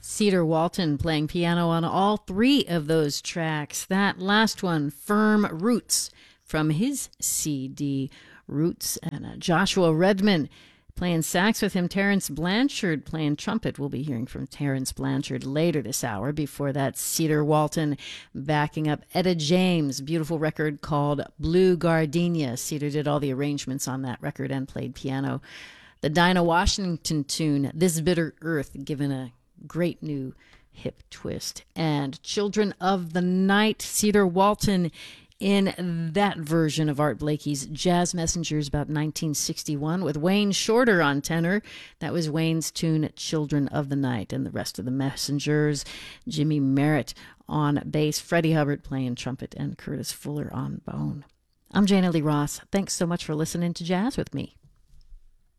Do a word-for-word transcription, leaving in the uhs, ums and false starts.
Cedar Walton playing piano on all three of those tracks. That last one, Firm Roots, from his C D Roots. And uh, Joshua Redman playing sax with him. Terence Blanchard playing trumpet. We'll be hearing from Terence Blanchard later this hour. Before that, Cedar Walton backing up Etta James' beautiful record called Blue Gardenia. Cedar did all the arrangements on that record and played piano. The Dinah Washington tune, This Bitter Earth, given a great new hip twist. And Children of the Night, Cedar Walton in that version of Art Blakey's Jazz Messengers, about nineteen sixty-one, with Wayne Shorter on tenor. That was Wayne's tune, Children of the Night. And the rest of the Messengers, Jimmy Merritt on bass, Freddie Hubbard playing trumpet, and Curtis Fuller on bone. I'm Jana Lee Ross. Thanks so much for listening to Jazz with me.